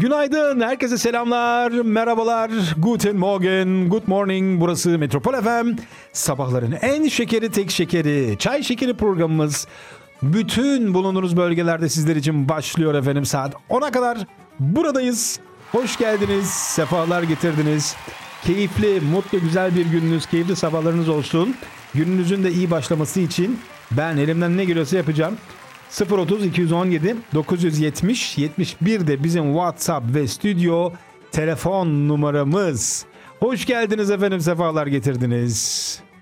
Günaydın, herkese selamlar, merhabalar, guten morgen, good morning. Burası Metropol FM. Sabahların en şekeri, tek şekeri, çay şekeri programımız. Bütün bulunduğunuz bölgelerde sizler için başlıyor efendim. Saat 10'a kadar buradayız. Hoş geldiniz, sefalar getirdiniz. Keyifli, mutlu, güzel bir gününüz, keyifli sabahlarınız olsun. Gününüzün de iyi başlaması için ben elimden ne geliyorsa yapacağım. 030 217 970 71 de bizim WhatsApp ve stüdyo telefon numaramız. Hoş geldiniz efendim, sefalar getirdiniz.